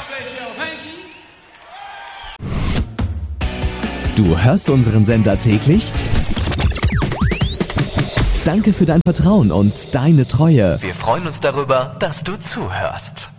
Du hörst unseren Sender täglich? Danke für dein Vertrauen und deine Treue. Wir freuen uns darüber, dass du zuhörst.